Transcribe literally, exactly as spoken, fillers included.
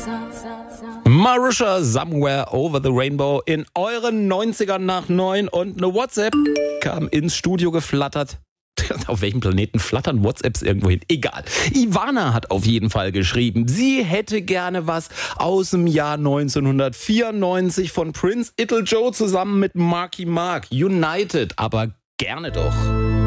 Marusha, Somewhere Over the Rainbow in euren neunzigern nach neun und eine WhatsApp kam ins Studio geflattert. Auf welchem Planeten flattern WhatsApps irgendwo hin? Egal. Ivana hat auf jeden Fall geschrieben, sie hätte gerne was aus dem Jahr neunzehnhundertvierundneunzig von Prince Itle Joe zusammen mit Marky Mark. United, aber gerne doch.